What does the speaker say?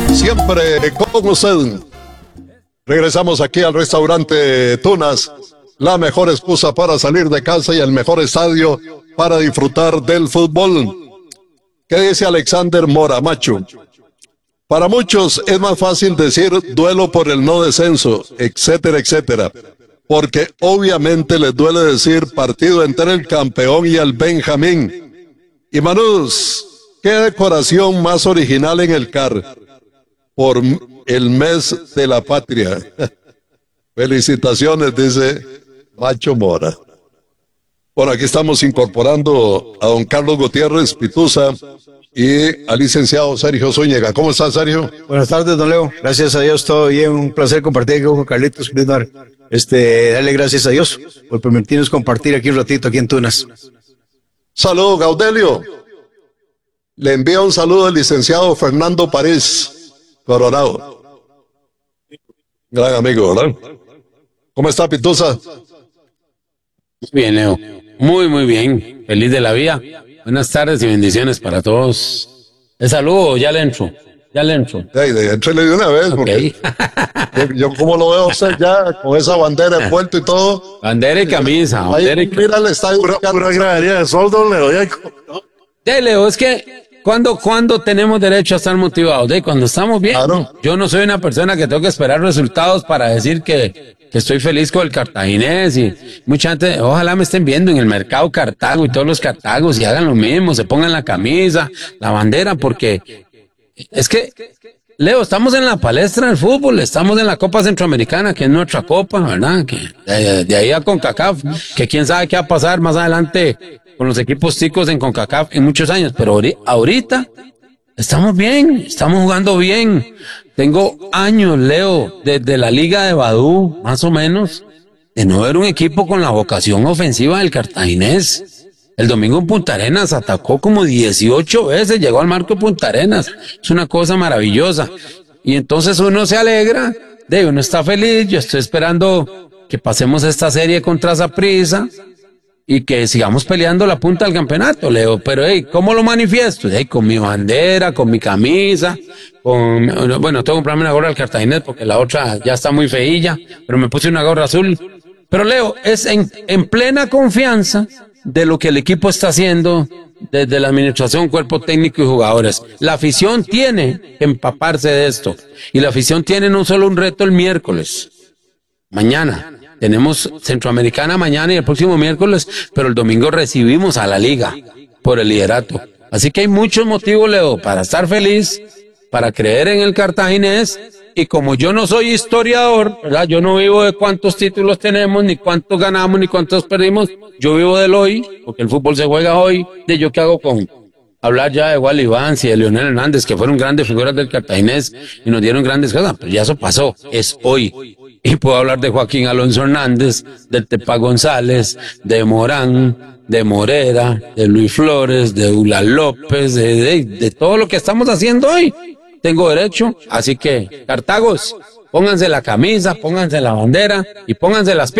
Siempre con usted. Regresamos aquí al restaurante Tunas, la mejor excusa para salir de casa y el mejor estadio para disfrutar del fútbol. ¿Qué dice Alexander Moramacho? Para muchos es más fácil decir duelo por el no descenso, etcétera, etcétera, porque obviamente les duele decir partido entre el campeón y el Benjamín. Y Manús, ¿qué decoración más original en el CAR? Por el mes de la patria. Felicitaciones, dice Macho Mora. Bueno, aquí estamos incorporando a don Carlos Gutiérrez Pituza y al licenciado Sergio Zúñiga. ¿Cómo está, Sergio? Buenas tardes, don Leo. Gracias a Dios, todo bien. Un placer compartir aquí con Carlitos. Darle gracias a Dios por permitirnos compartir aquí un ratito aquí en Tunas. Saludos, Gaudelio. Le envía un saludo al licenciado Fernando París, Coronado. Gran amigo, ¿verdad? ¿Cómo está, Pituza? Bien, Leo. Muy bien. Feliz de la vida. Buenas tardes y bendiciones para todos. El saludo, ya le entro. Entrele de una vez, porque yo como lo veo a usted ya, con esa bandera de puerto y todo. Bandera y camisa. Mira el estadio. Pura gradería de sol, don Leo. Leo, es que cuando tenemos derecho a estar motivados, cuando estamos bien. Claro. Yo no soy una persona que tengo que esperar resultados para decir que estoy feliz con el cartaginés, y mucha gente, ojalá me estén viendo en el mercado Cartago y todos los cartagos y hagan lo mismo, se pongan la camisa, la bandera, porque es que, Leo, estamos en la palestra del fútbol, estamos en la Copa Centroamericana, que es nuestra copa, ¿verdad? Que de ahí a CONCACAF, que quién sabe qué va a pasar más adelante con los equipos chicos en CONCACAF en muchos años, pero ahorita estamos bien, estamos jugando bien. Tengo años, Leo, desde la Liga de Badú, más o menos, de no ver un equipo con la vocación ofensiva del cartaginés. El domingo en Punta Arenas atacó como 18 veces, llegó al marco de Punta Arenas. Es una cosa maravillosa. Y entonces uno se alegra, uno está feliz. Yo estoy esperando que pasemos esta serie contra Saprissa y que sigamos peleando la punta del campeonato, Leo. Pero, ¿cómo lo manifiesto? Con mi bandera, con mi camisa, tengo que comprarme una gorra del cartaginés porque la otra ya está muy feilla, pero me puse una gorra azul. Pero, Leo, es en plena confianza de lo que el equipo está haciendo desde la administración, cuerpo técnico y jugadores. La afición tiene que empaparse de esto. Y la afición tiene no solo un reto el miércoles, mañana. Tenemos Centroamericana mañana y el próximo miércoles, pero el domingo recibimos a la Liga por el liderato. Así que hay muchos motivos, Leo, para estar feliz, para creer en el cartaginés. Y como yo no soy historiador, ¿verdad? Yo no vivo de cuántos títulos tenemos, ni cuántos ganamos, ni cuántos perdimos. Yo vivo del hoy, porque el fútbol se juega hoy. De yo qué hago con hablar ya de Wally Vance y de Leonel Hernández, que fueron grandes figuras del cartaginés y nos dieron grandes cosas, pero ya eso pasó, es hoy. Y puedo hablar de Joaquín Alonso Hernández, del Tepa González, de Morán, de Morera, de Luis Flores, de Ula López, de todo lo que estamos haciendo hoy. Tengo derecho, así que, Cartagos, pónganse la camisa, pónganse la bandera y pónganse las pilas.